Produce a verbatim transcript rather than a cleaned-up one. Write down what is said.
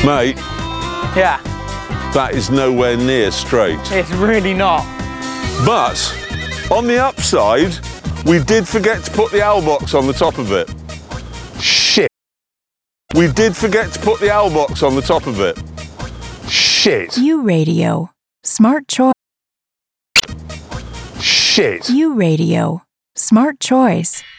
Mate, Yeah, that is nowhere near straight. it's really not. But, on the upside, we did forget to put the owl box on the top of it. Shit. We did forget to put the owl box on the top of it. Shit. U Radio. Smart choice. Shit. U Radio. Smart choice.